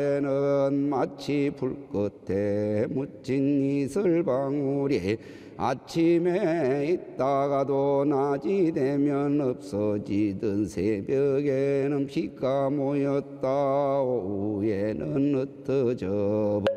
는 마치 불끝에 묻힌 이슬방울이 아침에 있다가도 낮이 되면 없어지던 새벽에는 비가 모였다 오후에는 흩어져